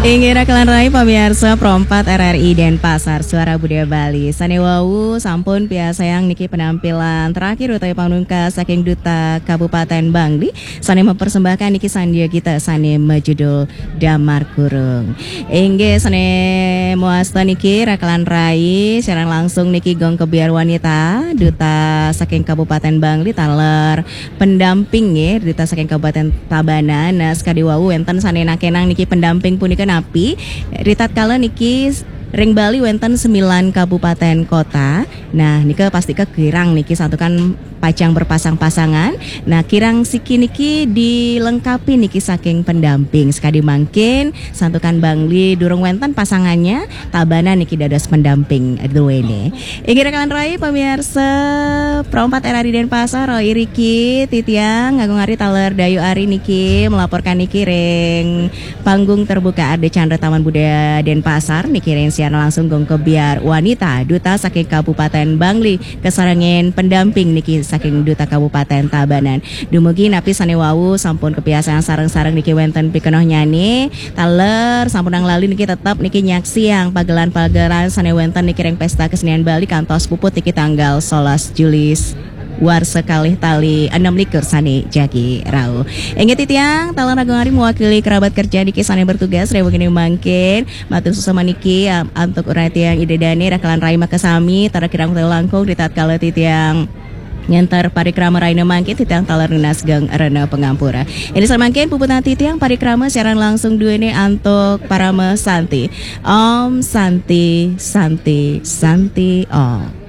Ingira kelan rai pemirsa Prompat RRI Denpasar Suara Budaya Bali Sanewawu sampun piasayang niki penampilan terakhir utai pamungkas saking Duta Kabupaten Bangli Sane mempersembahkan niki sandia kita Sane majudul Damar Kurung. Inge Sane muasta niki rakalan rai secara langsung niki gong kebiar wanita Duta saking Kabupaten Bangli taler pendamping ya Duta saking Kabupaten Tabanan. Nah sekali wawu enten sane nakenang niki pendamping punika napi ritat kala niki ring Bali wenten 9 kabupaten kota. Nah nika pasti kirang niki satu kan pacang berpasang-pasangan. Nah kirang siki niki dilengkapi niki saking pendamping sekali mangkin santukan Bangli durung wenten pasangannya Tabanan niki dados pendamping duwene. Inggih kalian rai pemirsa Prompat RRI Denpasar Roy Riki Titiang ngagung hari taler Dayu Ari niki melaporkan niki ring panggung terbuka Ade Chandra Taman Budaya Denpasar niki ring siaran langsung gong kebiar wanita Duta saking Kabupaten Bangli kesarengen pendamping niki saking Duta Kabupaten Tabanan. Dumugi napi sanewawu sampun kebiasaan sareng-sareng niki wenten pikenoh nyani taler sampun ang lali niki tetap niki nyaksi yang pagelan-pagelan sanewenten niki ring pesta kesenian Bali kantos puput niki tanggal 11 Juli war sekalih tali 6 likur sani jagi rau. Ingat titiang talan agung hari mewakili kerabat kerja niki sane bertugas rewu gini mangkin matur susama niki antuk urai tiang ide dani rakalan rai makasami tara kirang langkung ditat kala titiang nyentar parikrama raina mangkin titiang talar nenas gang arena pengampura. Ini samangkin puputan titiang parikrama siaran langsung duene antuk parama santi. Om santi santi santi om.